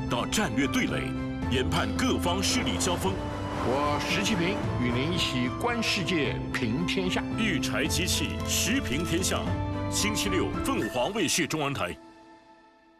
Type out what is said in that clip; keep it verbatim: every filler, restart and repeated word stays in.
到战略对垒，研判各方势力交锋。 我石其平与您一起观世界、平天下。 御柴机器时评天下，星期六凤凰卫视中文台。